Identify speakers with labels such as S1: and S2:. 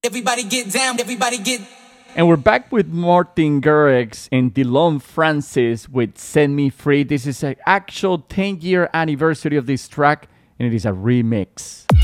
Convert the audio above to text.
S1: Everybody get down, everybody get.
S2: And we're back with Martin Garrix and Delon Francis with Set Me Free. This is an actual 10-year anniversary of this track, and it is a remix.